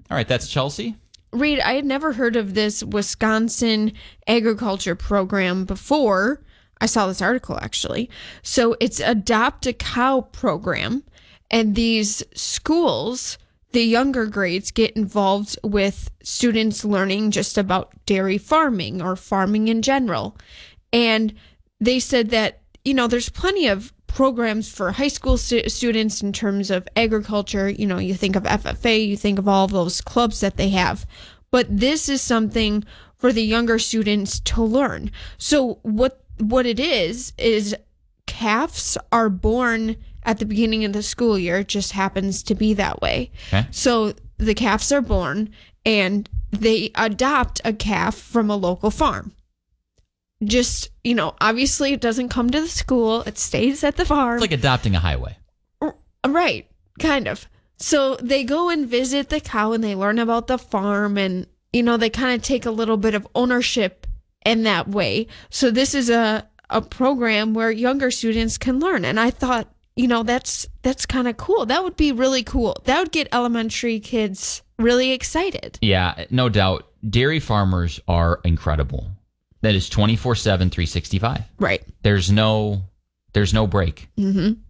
All right, that's Chelsea. Reed, I had never heard of this Wisconsin agriculture program before. I saw this article, actually. So it's Adopt a Cow program. And these schools, the younger grades, get involved with students learning just about dairy farming or farming in general. And they said that, there's plenty of programs for high school students in terms of agriculture. You think of FFA, you think of all of those clubs that they have. But this is something for the younger students to learn. So what it is calves are born at the beginning of the school year. It just happens to be that way. Okay. So the calves are born and they adopt a calf from a local farm. Just, obviously it doesn't come to the school. It stays at the farm. It's like adopting a highway. Right. Kind of. So they go and visit the cow and they learn about the farm and, they kind of take a little bit of ownership in that way. So this is a program where younger students can learn. And I thought, that's kind of cool. That would be really cool. That would get elementary kids really excited. Yeah, no doubt. Dairy farmers are incredible. That is 24/7, 365. Right. There's no break. Mm-hmm.